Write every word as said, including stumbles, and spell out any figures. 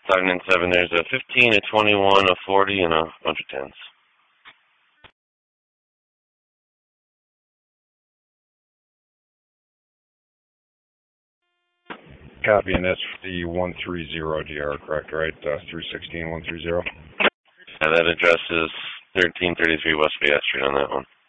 five nine seven, there's a fifteen, a twenty-one, a forty, and a bunch of tens. Copy, and that's the one three zero D R, correct, right? Uh, three sixteen, one three zero? Yeah, that address is thirteen thirty-three West Fayette Street on that one.